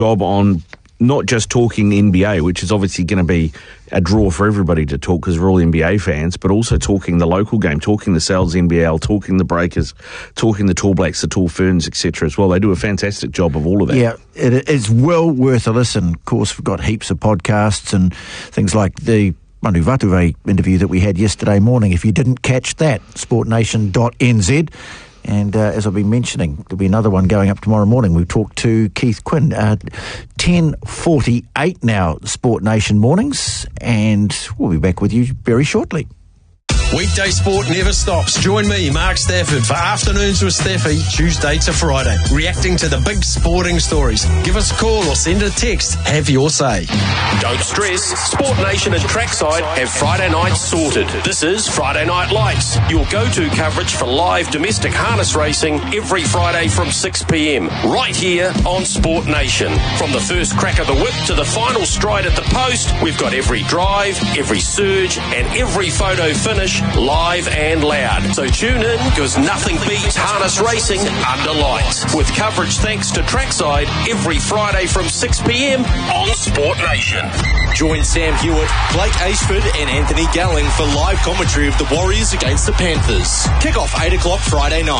job on not just talking NBA, which is obviously going to be a draw for everybody to talk because we're all NBA fans, but also talking the local game, talking the Sales NBL, talking the Breakers, talking the Tall Blacks, the Tall Ferns, etc. as well. They do a fantastic job of all of that. Yeah, it is well worth a listen. Of course, we've got heaps of podcasts and things like the Manu Vatuve interview that we had yesterday morning. If you didn't catch that, sportnation.nz. And as I've been mentioning, there'll be another one going up tomorrow morning. We've talked to Keith Quinn. 10:48 now, Sport Nation mornings, and we'll be back with you very shortly. Weekday sport never stops. Join me, Mark Stafford, for Afternoons with Staffy, Tuesday to Friday, reacting to the big sporting stories. Give us a call or send a text. Have your say. Don't stress. Sport Nation and Trackside have Friday nights sorted. This is Friday Night Lights, your go-to coverage for live domestic harness racing every Friday from 6 p.m. right here on Sport Nation. From the first crack of the whip to the final stride at the post, we've got every drive, every surge, and every photo finish live and loud. So tune in, because nothing beats harness racing under lights. With coverage thanks to Trackside every Friday from 6 p.m. on Sport Nation. Join Sam Hewitt, Blake Ashford and Anthony Galling for live commentary of the Warriors against the Panthers. Kick off 8 o'clock Friday night.